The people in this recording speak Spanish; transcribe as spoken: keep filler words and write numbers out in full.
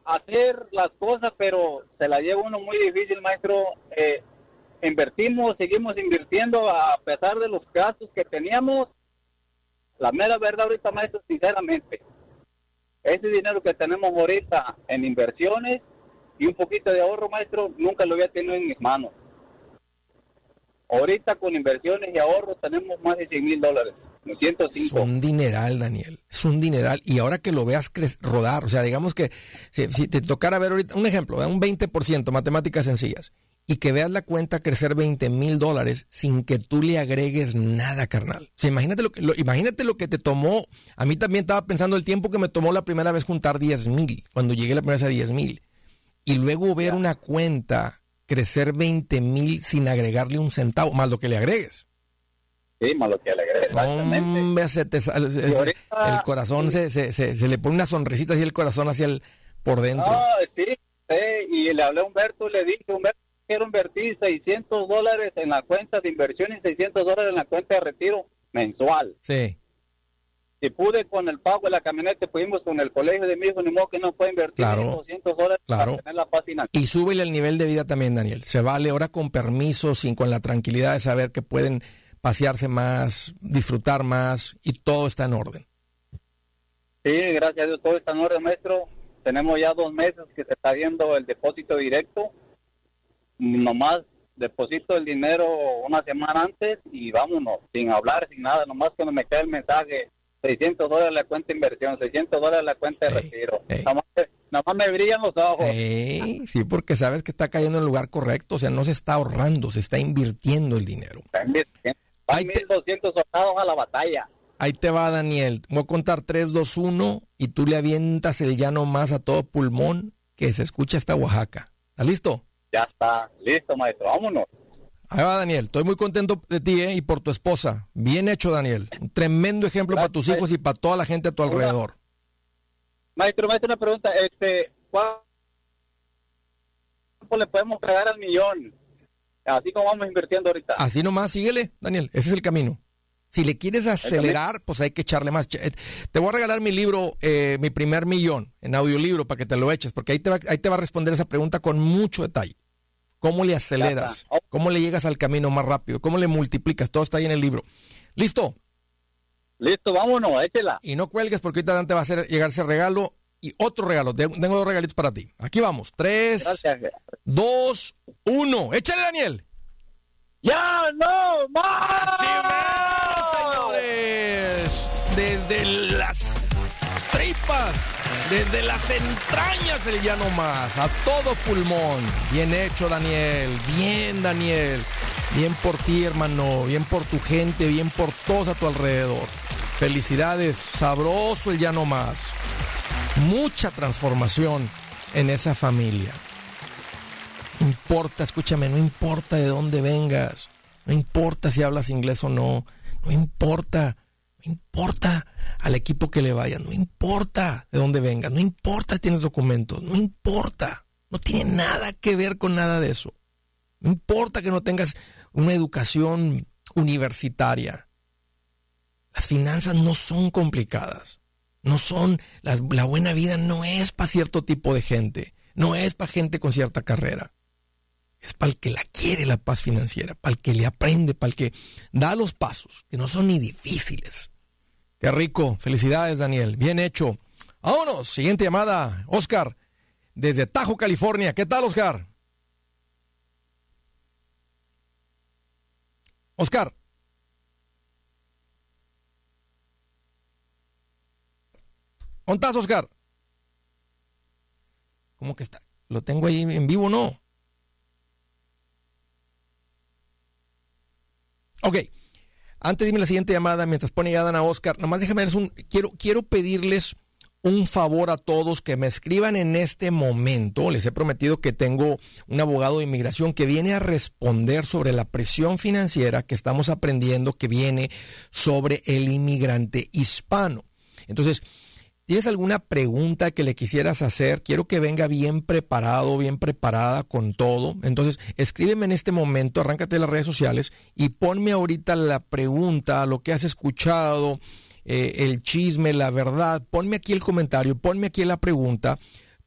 hacer las cosas, pero se la lleva uno muy difícil, maestro. Eh, invertimos, seguimos invirtiendo a pesar de los gastos que teníamos. La mera verdad ahorita, maestro, sinceramente, ese dinero que tenemos ahorita en inversiones y un poquito de ahorro, maestro, nunca lo había tenido en mis manos. Ahorita con inversiones y ahorros tenemos más de cien mil dólares. ciento cinco. Es un dineral, Daniel. Es un dineral. Y ahora que lo veas cre- rodar, o sea, digamos que si, si te tocara ver ahorita, un ejemplo, un veinte por ciento, matemáticas sencillas, y que veas la cuenta crecer veinte mil dólares sin que tú le agregues nada, carnal. O sea, imagínate lo que, lo, imagínate lo que te tomó. A mí también estaba pensando el tiempo que me tomó la primera vez juntar diez mil, cuando llegué la primera vez a diez mil. Y luego ver una cuenta crecer veinte mil sin agregarle un centavo, más lo que le agregues. Sí, más lo que le agregues, exactamente. Hombre, se te sale, se, se, ahorita, el corazón se, se, se, se le pone una sonrisita así el corazón hacia el por dentro. No, sí, sí, y le hablé a Humberto y le dije, Humberto, quiero invertir seiscientos dólares en la cuenta de inversión y seiscientos dólares en la cuenta de retiro mensual. Sí. Si pude con el pago de la camioneta, pudimos con el colegio de mi hijo, ni modo que no puede invertir claro, doscientos dólares claro. para tener la paz financiera. Y súbele el nivel de vida también, Daniel. Se vale ahora con permiso, sin con la tranquilidad de saber que pueden pasearse más, disfrutar más y todo está en orden. Sí, gracias a Dios, todo está en orden, maestro. Tenemos ya dos meses que se está viendo el depósito directo. Nomás deposito el dinero una semana antes y vámonos, sin hablar, sin nada. Nomás cuando me cae el mensaje, seiscientos dólares la cuenta de inversión, seiscientos dólares la cuenta de hey, retiro. Hey. Nada, más, nada más me brillan los ojos. Hey, sí, porque sabes que está cayendo en el lugar correcto. O sea, no se está ahorrando, se está invirtiendo el dinero. Está invirtiendo. Hay mil doscientos soldados a la batalla. Ahí te va, Daniel. Voy a contar tres, dos, uno y tú le avientas el llano más a todo pulmón que se escucha hasta Oaxaca. ¿Estás listo? Ya está. Listo, maestro. Vámonos. Ahí va, Daniel. Estoy muy contento de ti, ¿eh? Y por tu esposa. Bien hecho, Daniel. Un tremendo ejemplo Gracias, para tus hijos maestro. Y para toda la gente a tu alrededor. Maestro, maestro, una pregunta. Este, ¿cuánto le podemos pagar al millón? Así como vamos invirtiendo ahorita. Así nomás, síguele, Daniel. Ese es el camino. Si le quieres acelerar, pues hay que echarle más. Te voy a regalar mi libro, eh, mi primer millón, en audiolibro, para que te lo eches, porque ahí te va, ahí te va a responder esa pregunta con mucho detalle. ¿Cómo le aceleras? ¿Cómo le llegas al camino más rápido? ¿Cómo le multiplicas? Todo está ahí en el libro. ¿Listo? Listo, vámonos, échela. Y no cuelgues porque ahorita Dante va a hacer llegar ese regalo y otro regalo. Tengo dos regalitos para ti. Aquí vamos. Tres, Gracias. dos, uno. ¡Échale, Daniel! ¡Ya no más! ¡Así menos, señores! Desde las tripas, desde las entrañas el ya no más, a todo pulmón. Bien hecho, Daniel, bien, Daniel. Bien por ti, hermano, bien por tu gente, bien por todos a tu alrededor. Felicidades, sabroso el ya no más. Mucha transformación en esa familia. No importa, escúchame, no importa de dónde vengas, no importa si hablas inglés o no, no importa, no importa al equipo que le vayas, no importa de dónde vengas, no importa si tienes documentos, no importa, no tiene nada que ver con nada de eso. No importa que no tengas una educación universitaria. Las finanzas no son complicadas, no son, la, la buena vida no es para cierto tipo de gente, no es para gente con cierta carrera. Es para el que la quiere la paz financiera, para el que le aprende, para el que da los pasos, que no son ni difíciles. Qué rico, felicidades, Daniel, bien hecho. Vámonos, siguiente llamada, Oscar, desde Tahoe, California. ¿Qué tal, Oscar? Oscar. ¿Dónde estás, Oscar? ¿Cómo que está? ¿Lo tengo ahí en vivo o no? Ok, antes dime la siguiente llamada, mientras pone ya Dan a Oscar, nomás déjame ver, un, quiero, quiero pedirles un favor a todos que me escriban en este momento. Les he prometido que tengo un abogado de inmigración que viene a responder sobre la presión financiera que estamos aprendiendo que viene sobre el inmigrante hispano. Entonces, ¿tienes alguna pregunta que le quisieras hacer? Quiero que venga bien preparado, bien preparada con todo. Entonces, escríbeme en este momento, arráncate de las redes sociales y ponme ahorita la pregunta, lo que has escuchado, eh, el chisme, la verdad. Ponme aquí el comentario, ponme aquí la pregunta